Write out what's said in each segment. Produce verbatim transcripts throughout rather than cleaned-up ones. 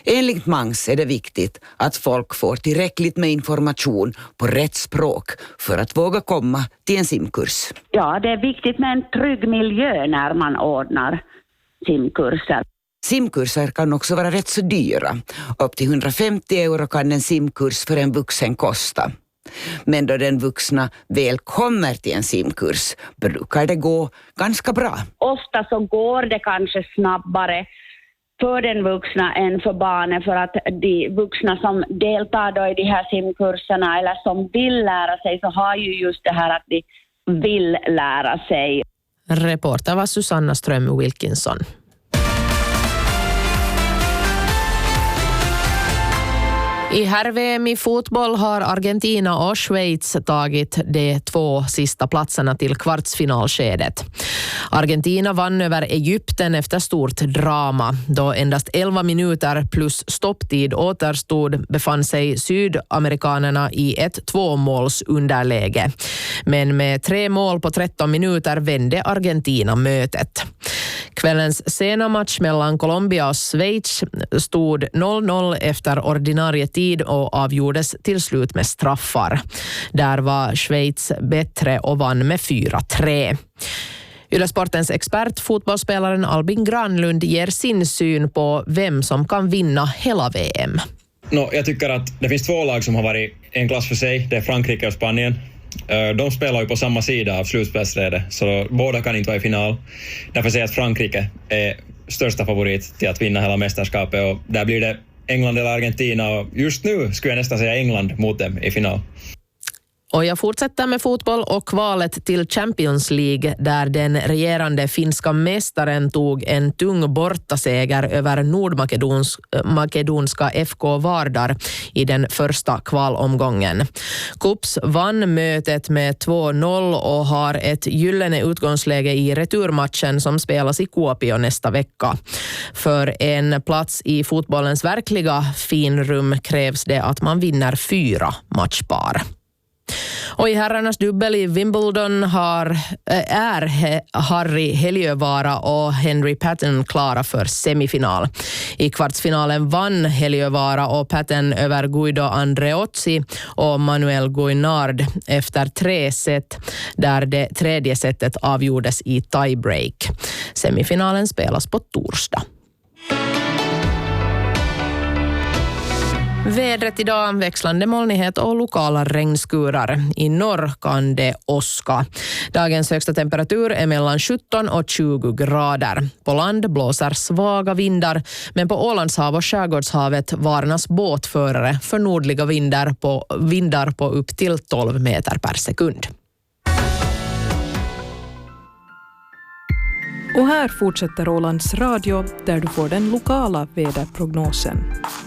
Enligt Mangs är det viktigt att folk får tillräckligt med information på rätt språk för att våga komma till en simkurs. Ja, det är viktigt med en trygg miljö när man ordnar simkurser. Simkurser kan också vara rätt så dyra. Upp till hundrafemtio euro kan en simkurs för en vuxen kosta. Men då den vuxna väl kommer till en simkurs brukar det gå ganska bra. Ofta så går det kanske snabbare för den vuxna än för barnen, för att de vuxna som deltar då i de här simkurserna eller som vill lära sig, så har ju just det här att de vill lära sig. Reporter var Susanna Ström Wilkinson. I herr-V M i fotboll har Argentina och Schweiz tagit de två sista platserna till kvartsfinalskedet. Argentina vann över Egypten efter stort drama. Då endast elva minuter plus stopptid återstod befann sig sydamerikanerna i ett tvåmåls underläge. Men med tre mål på tretton minuter vände Argentina mötet. Kvällens sena match mellan Colombia och Schweiz stod noll noll efter ordinarie tid och avgjordes till slut med straffar. Där var Schweiz bättre och vann med fyra tre. Yle Sportens expert, fotbollsspelaren Albin Granlund, ger sin syn på vem som kan vinna hela V M. No, jag tycker att det finns två lag som har varit en klass för sig. Det är Frankrike och Spanien. De spelar ju på samma sida av slutspelsredet, så båda kan inte vara i final. Därför säger jag att Frankrike är största favorit till att vinna hela mästerskapet, och där blir det England eller Argentina, och just nu skulle jag nästan säga England mot dem i final. Och jag fortsätter med fotboll och kvalet till Champions League, där den regerande finska mästaren tog en tung bortaseger över nordmakedonska F K Vardar i den första kvalomgången. Kups vann mötet med två noll och har ett gyllene utgångsläge i returmatchen som spelas i Kuopio nästa vecka. För en plats i fotbollens verkliga finrum krävs det att man vinner fyra matchpar. Och i herrarnas dubbel i Wimbledon har, är Harry Heliövara och Henry Patton klara för semifinal. I kvartsfinalen vann Heliövara och Patton över Guido Andreozzi och Manuel Guinard efter tre set, där det tredje setet avgjordes i tiebreak. Semifinalen spelas på torsdag. Vädret idag, växlande molnighet och lokala regnskurar. I norr kan det åska. Dagens högsta temperatur är mellan sjutton och tjugo grader. På land blåser svaga vindar, men på Ålandshav och Skärgårdshavet varnas båtförare för nordliga vindar på, vindar på upp till tolv meter per sekund. Och här fortsätter Ålands Radio, där du får den lokala väderprognosen.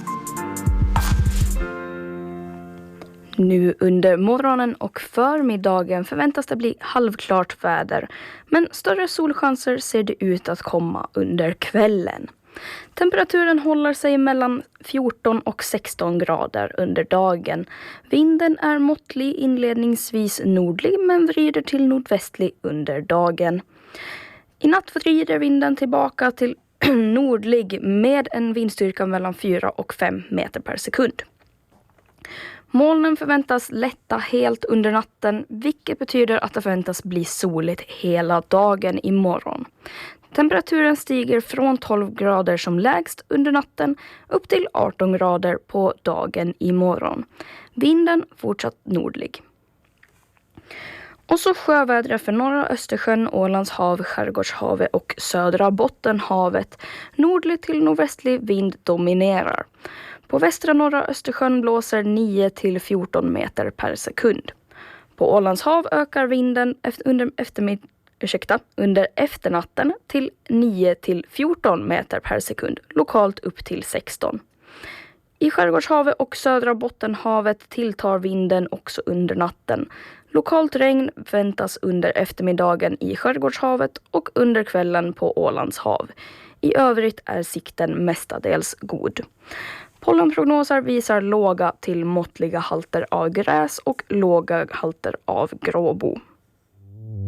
Nu under morgonen och förmiddagen förväntas det bli halvklart väder, men större solchanser ser det ut att komma under kvällen. Temperaturen håller sig mellan fjorton och sexton grader under dagen. Vinden är måttlig, inledningsvis nordlig, men vrider till nordvästlig under dagen. I natt vrider vinden tillbaka till nordlig med en vindstyrka mellan fyra och fem meter per sekund. Molnen förväntas lätta helt under natten, vilket betyder att det förväntas bli soligt hela dagen imorgon. Temperaturen stiger från tolv grader som lägst under natten upp till arton grader på dagen imorgon. Vinden fortsatt nordlig. Och så sjövädret för norra Östersjön, Ålands hav, Skärgårdshavet och södra Bottenhavet. Nordlig till nordvästlig vind dominerar. På västra norra Östersjön blåser nio till fjorton meter per sekund. På Ålands hav ökar vinden under, eftermid- ursäkta, under efternatten till nio till fjorton meter per sekund, lokalt upp till sexton. I Skärgårdshavet och södra Bottenhavet tilltar vinden också under natten. Lokalt regn väntas under eftermiddagen i Skärgårdshavet och under kvällen på Ålands hav. I övrigt är sikten mestadels god. Pollenprognoser visar låga till måttliga halter av gräs och låga halter av gråbo.